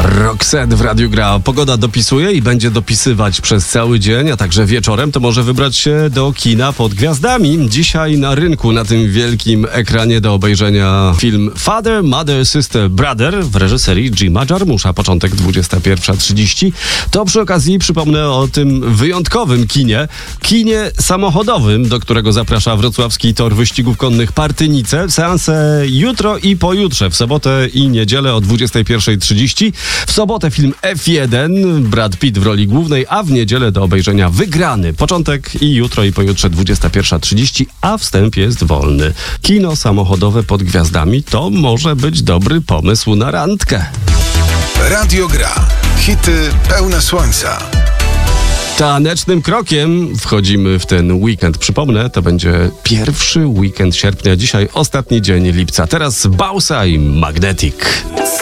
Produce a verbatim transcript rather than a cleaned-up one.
Roxette w Radiu Gra. Pogoda dopisuje i będzie dopisywać przez cały dzień, a także wieczorem to może wybrać się do kina pod gwiazdami. Dzisiaj na rynku, na tym wielkim ekranie do obejrzenia film Father, Mother, Sister, Brother w reżyserii Jima Jarmusza. Początek dwudziesta pierwsza trzydzieści. To przy okazji przypomnę o tym wyjątkowym kinie. Kinie samochodowym, do którego zaprasza wrocławski tor wyścigów konnych Partynice. Seanse jutro i pojutrze, w sobotę i niedzielę o dwudziesta pierwsza trzydzieści. W sobotę film F jeden, Brad Pitt w roli głównej, a w niedzielę do obejrzenia Wygrany. Początek i jutro i pojutrze dwudziesta pierwsza trzydzieści, a wstęp jest wolny. Kino samochodowe pod gwiazdami to może być dobry pomysł na randkę. Radio Gra. Hity pełne słońca. Tanecznym krokiem wchodzimy w ten weekend. Przypomnę, to będzie pierwszy weekend sierpnia. Dzisiaj ostatni dzień lipca. Teraz Bausa i Magnetic.